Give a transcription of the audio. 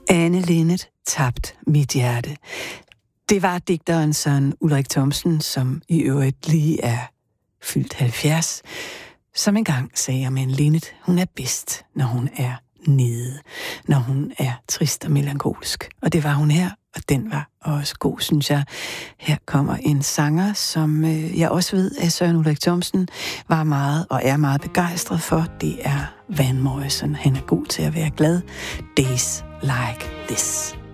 Anne Linnet, tabt mit hjerte. Det var digteren Søren Ulrik Thomsen, som i øvrigt lige er fyldt 70, som engang sagde om Anne Linnet, hun er bedst, når hun er nede, når hun er trist og melankolsk. Og det var hun her, og den var også god, synes jeg. Her kommer en sanger, som jeg også ved, at Søren Ulrik Thomsen var meget og er meget begejstret for. Det er Van Morrison. Han er god til at være glad. Days Like This.